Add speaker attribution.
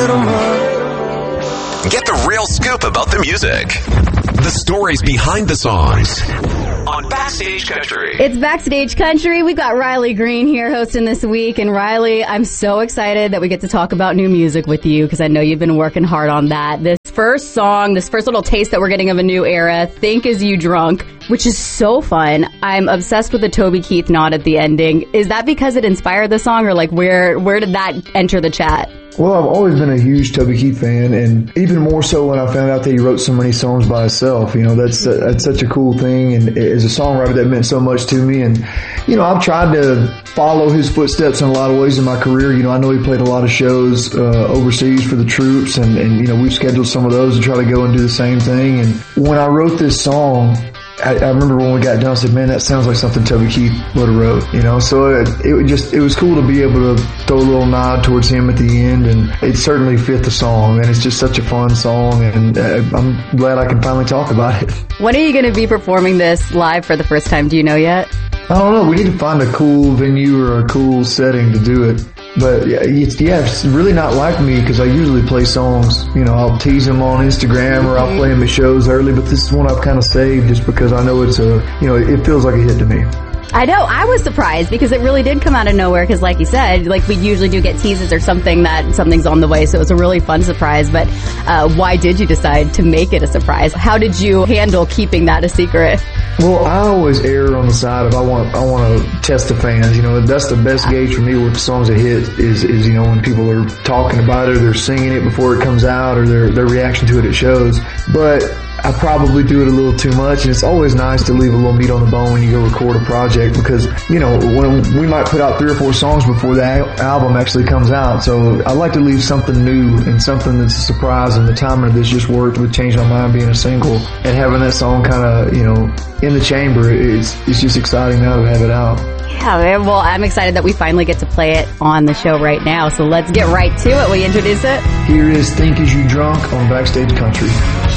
Speaker 1: Get the real scoop about the music. The stories behind the songs. On Backstage Country.
Speaker 2: It's Backstage Country. We've got Riley Green here hosting this week. And Riley, I'm so excited that we get to talk about new music with you because I know you've been working hard on that. This first song, this first little taste that we're getting of a new era, Think Is You Drunk, which is so fun. I'm obsessed with the Toby Keith nod at the ending. Is that because it inspired the song, or like where did that enter the chat?
Speaker 3: Well, I've always been a huge Toby Keith fan, and even more so when I found out that he wrote so many songs by himself. You know, that's such a cool thing, and as a songwriter, that meant so much to me. And, you know, I've tried to follow his footsteps in a lot of ways in my career. You know, I know he played a lot of shows overseas for the troops, and, you know, we've scheduled some of those to try to go and do the same thing. And when I wrote this song, I remember when we got done, I said, man, that sounds like something Toby Keith would have wrote, you know, so it was cool to be able to throw a little nod towards him at the end, and it certainly fit the song, and it's just such a fun song, and I'm glad I can finally talk about it.
Speaker 2: When are you going to be performing this live for the first time? Do you know yet?
Speaker 3: I don't know. We need to find a cool venue or a cool setting to do it. But it's really not like me because I usually play songs, you know, I'll tease them on Instagram or I'll play them at shows early, but this is one I've kind of saved just because I know it feels like a hit to me.
Speaker 2: I know. I was surprised because it really did come out of nowhere because, like you said, like we usually do get teases or something that something's on the way, so it was a really fun surprise. But why did you decide to make it a surprise? How did you handle keeping that a secret?
Speaker 3: Well, I always err on the side of I want to test the fans. You know, that's the best gauge for me with the songs that hit is you know, when people are talking about it or they're singing it before it comes out or their reaction to it at shows. But I probably do it a little too much, and it's always nice to leave a little meat on the bone when you go record a project because, you know, when we might put out 3 or 4 songs before the album actually comes out. So I like to leave something new and something that's a surprise, and the timing of this just worked with Change My Mind being a single and having that song kind of, you know, in the chamber. It's just exciting now to have it out.
Speaker 2: Yeah, man. Well, I'm excited that we finally get to play it on the show right now. So let's get right to it. Will you introduce it?
Speaker 3: Here is Think Is You Drunk on Backstage Country.